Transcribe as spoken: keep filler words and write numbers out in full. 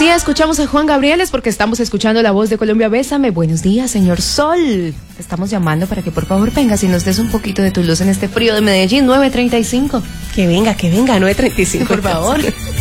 Si escuchamos a Juan Gabriel es porque estamos escuchando la voz de Colombia. Bésame. Buenos días, señor Sol. Te estamos llamando para que por favor vengas y nos des un poquito de tu luz en este frío de Medellín. nueve treinta y cinco. Que venga, que venga, nueve treinta y cinco, por favor.